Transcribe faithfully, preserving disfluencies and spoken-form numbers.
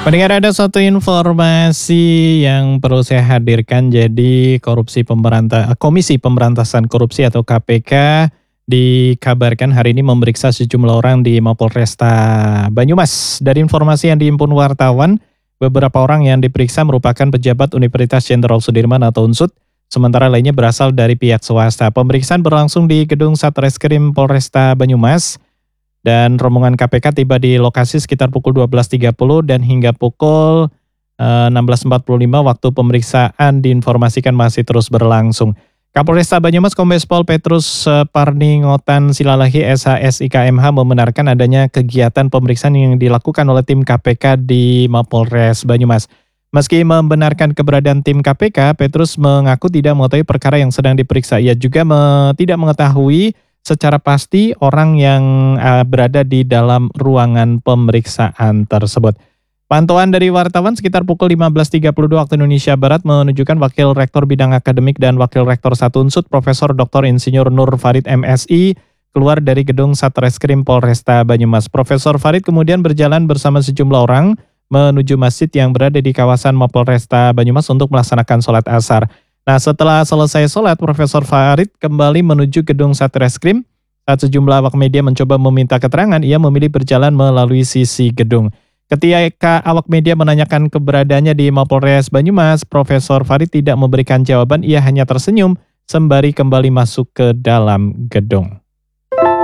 Pendengar, ada satu informasi yang perlu saya hadirkan. Jadi korupsi pemberanta, Komisi Pemberantasan Korupsi atau K P K dikabarkan hari ini memeriksa sejumlah orang di Mapolresta Banyumas. Dari informasi yang dihimpun wartawan, beberapa orang yang diperiksa merupakan pejabat Universitas Jenderal Sudirman atau UNSUD, sementara lainnya berasal dari pihak swasta. Pemeriksaan berlangsung di gedung Satreskrim Polresta Banyumas. Dan rombongan K P K tiba di lokasi sekitar pukul dua belas tiga puluh dan hingga pukul eh, enam belas empat puluh lima waktu pemeriksaan diinformasikan masih terus berlangsung. Kapolresta Banyumas Kombes Pol Petrus eh, Parningotan Silalahi S H S I K M H membenarkan adanya kegiatan pemeriksaan yang dilakukan oleh tim K P K di Mapolres Banyumas. Meski membenarkan keberadaan tim K P K, Petrus mengaku tidak mengetahui perkara yang sedang diperiksa. Ia juga me, tidak mengetahui secara pasti orang yang uh, berada di dalam ruangan pemeriksaan tersebut. Pantauan dari wartawan sekitar pukul lima belas tiga puluh dua waktu Indonesia Barat menunjukkan Wakil Rektor Bidang Akademik dan Wakil Rektor satu UNSUD Profesor Doktor Insinyur Nur Farid M Si keluar dari gedung Satreskrim Polresta Banyumas. Profesor Farid kemudian berjalan bersama sejumlah orang menuju masjid yang berada di kawasan Mapolresta Banyumas untuk melaksanakan sholat asar. Nah, setelah selesai sholat, Profesor Farid kembali menuju gedung Satreskrim. Saat sejumlah awak media mencoba meminta keterangan, ia memilih berjalan melalui sisi gedung. Ketika awak media menanyakan keberadaannya di Mapolres Banyumas, Profesor Farid tidak memberikan jawaban, ia hanya tersenyum sembari kembali masuk ke dalam gedung.